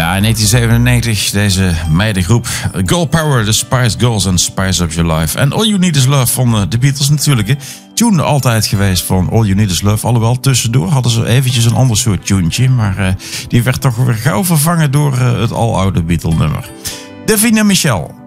Ja, in 1997 deze meidengroep Girl Power, The Spice Girls en Spice Up Your Life. En All You Need Is Love van de Beatles natuurlijk. Hè. Tune altijd geweest van All You Need Is Love. Alhoewel, tussendoor hadden ze eventjes een ander soort tunetje. Maar die werd toch weer gauw vervangen door het aloude Beatle nummer. Davina Michel.